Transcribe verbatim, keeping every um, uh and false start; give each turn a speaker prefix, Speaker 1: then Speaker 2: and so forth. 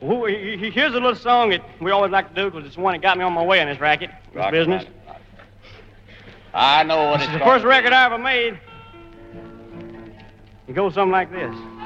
Speaker 1: Well, here's a little song that we always like to do because it's the one that got me on my way in this racket, this
Speaker 2: Rock
Speaker 1: business.
Speaker 2: Rock, rock. I know what
Speaker 1: This
Speaker 2: it's
Speaker 1: is the first record I ever made. It goes something like this.